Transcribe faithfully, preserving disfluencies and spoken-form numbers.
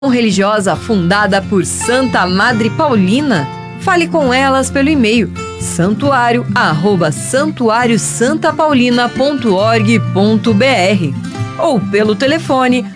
religiosa fundada por Santa Madre Paulina? Fale com elas pelo e-mail santuário arroba santuário santa paulina ponto org ponto br ou pelo telefone